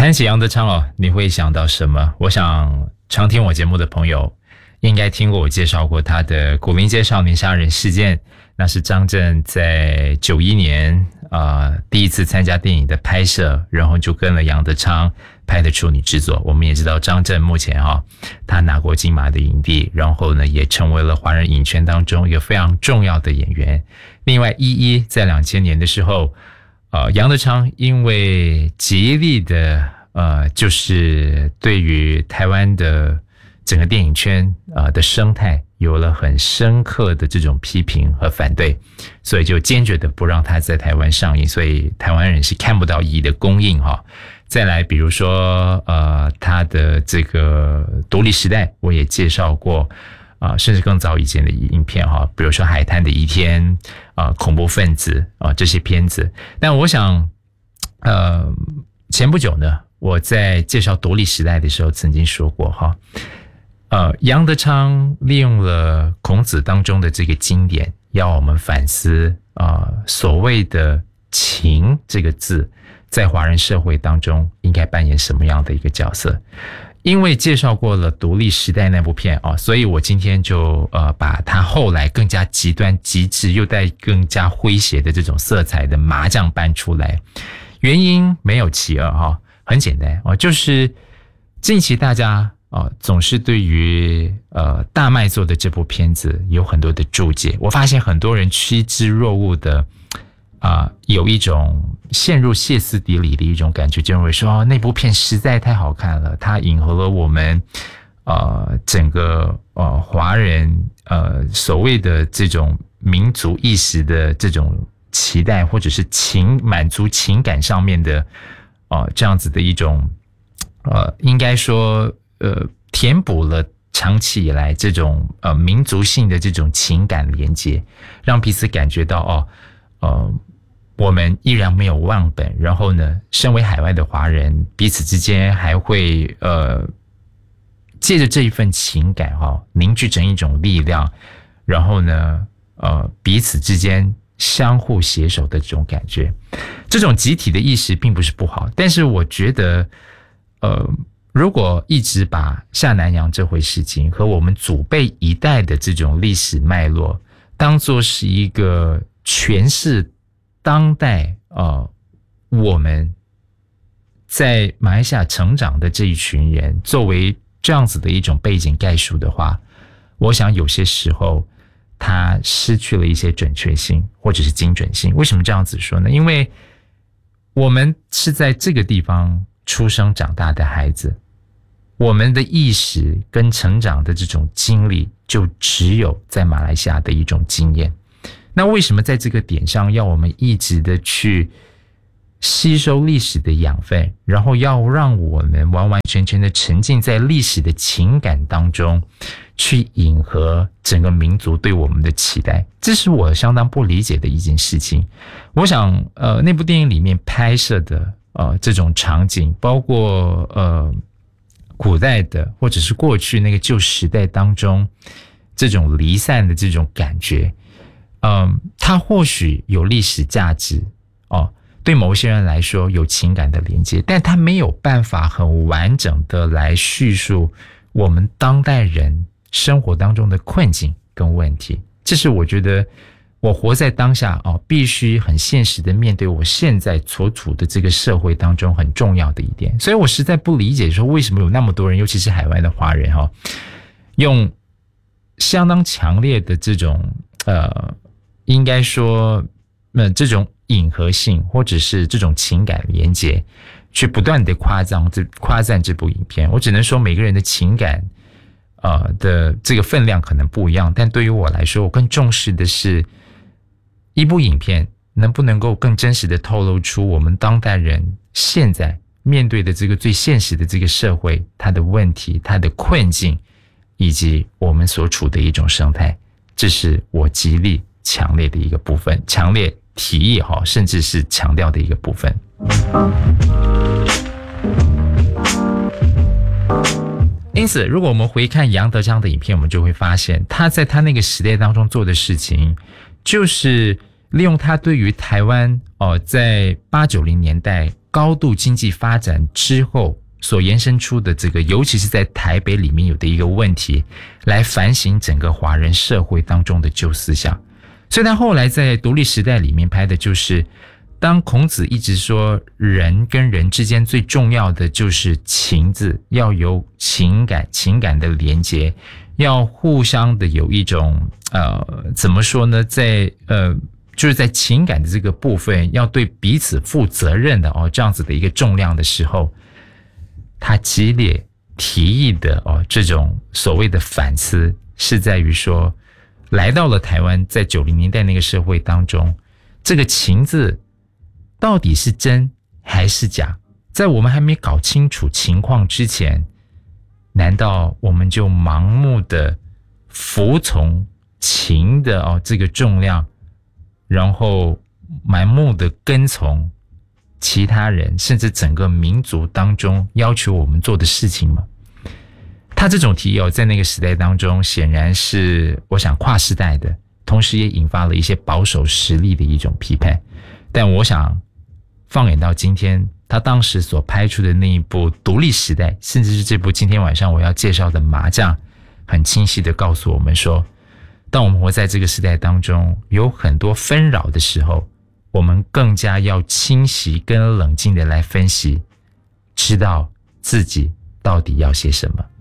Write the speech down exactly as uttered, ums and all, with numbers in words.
谈起杨德昌哦，你会想到什么？我想常听我节目的朋友应该听过我介绍过他的古林街少年杀人事件，那是张震在九一年呃第一次参加电影的拍摄，然后就跟了杨德昌拍的处女之作。我们也知道张震目前哈、哦、他拿过金马的影帝，然后呢也成为了华人影圈当中一个非常重要的演员。另外一一在两千年的时候，呃杨德昌因为极力的呃就是对于台湾的整个电影圈呃的生态有了很深刻的这种批评和反对，所以就坚决的不让他在台湾上映，所以台湾人是看不到一的公映哈。再来比如说呃他的这个独立时代我也介绍过啊、呃，甚至更早以前的影片哈，比如说海滩的一天啊、呃、恐怖分子啊、呃、这些片子。但我想呃前不久呢我在介绍独立时代的时候曾经说过哈，呃，杨德昌利用了孔子当中的这个经典，要我们反思啊、呃，所谓的情这个字，在华人社会当中应该扮演什么样的一个角色？因为介绍过了《独立时代》那部片啊、哦，所以我今天就呃把他后来更加极端、极致又带更加诙谐的这种色彩的麻将搬出来。原因没有其二哈、哦，很简单哦，就是近期大家。哦，总是对于呃大卖座的这部片子有很多的注解，我发现很多人趋之若鹜的啊、呃，有一种陷入歇斯底里的一种感觉，就认为说、哦、那部片实在太好看了，它迎合了我们呃整个呃华人呃所谓的这种民族意识的这种期待，或者是情满足情感上面的呃这样子的一种呃应该说。呃，填补了长期以来这种呃民族性的这种情感连接，让彼此感觉到哦，呃，我们依然没有忘本。然后呢，身为海外的华人，彼此之间还会呃借着这一份情感哈、哦，凝聚成一种力量，然后呢，呃，彼此之间相互携手的这种感觉。这种集体的意识并不是不好，但是我觉得，呃。如果一直把下南洋这回事情和我们祖辈一代的这种历史脉络当作是一个诠释当代呃我们在马来西亚成长的这一群人作为这样子的一种背景概述的话，我想有些时候它失去了一些准确性或者是精准性。为什么这样子说呢？因为我们是在这个地方出生长大的孩子，我们的意识跟成长的这种经历就只有在马来西亚的一种经验。那为什么在这个点上要我们一直的去吸收历史的养分，然后要让我们完完全全的沉浸在历史的情感当中，去迎合整个民族对我们的期待？这是我相当不理解的一件事情。我想呃那部电影里面拍摄的呃这种场景，包括呃古代的或者是过去那个旧时代当中这种离散的这种感觉，嗯，它或许有历史价值哦，对某些人来说有情感的连接，但它没有办法很完整的来叙述我们当代人生活当中的困境跟问题。这是我觉得我活在当下哦，必须很现实的面对我现在所处的这个社会当中很重要的一点。所以我实在不理解说为什么有那么多人，尤其是海外的华人哈，用相当强烈的这种呃，应该说呃这种隐合性或者是这种情感连结，去不断的夸赞这夸赞这部影片。我只能说每个人的情感呃的这个分量可能不一样，但对于我来说，我更重视的是一部影片能不能够更真实的透露出我们当代人现在面对的这个最现实的这个社会，它的问题、它的困境，以及我们所处的一种生态。这是我极力强烈的一个部分，强烈提议哈，甚至是强调的一个部分。因此，如果我们回看杨德昌的影片，我们就会发现他在他那个时代当中做的事情，就是利用他对于台湾哦，在八九零年代高度经济发展之后所延伸出的这个，尤其是在台北里面有的一个问题，来反省整个华人社会当中的旧思想。所以他后来在独立时代里面拍的就是，当孔子一直说人跟人之间最重要的就是情字，要有情感情感的连结，要互相的有一种呃怎么说呢，在呃就是在情感的这个部分要对彼此负责任的哦，这样子的一个重量的时候，他激烈提议的哦这种所谓的反思是在于说，来到了台湾，在九零年代那个社会当中，这个情字到底是真还是假？在我们还没搞清楚情况之前，难道我们就盲目的服从情的哦这个重量，然后盲目的跟从其他人，甚至整个民族当中要求我们做的事情吗？他这种提议在那个时代当中显然是我想跨世代的，同时也引发了一些保守实力的一种批判。但我想放眼到今天，他当时所拍出的那一部独立时代，甚至是这部今天晚上我要介绍的麻将，很清晰的告诉我们说，当我们活在这个时代当中有很多纷扰的时候，我们更加要清晰跟冷静的来分析，知道自己到底要些什么。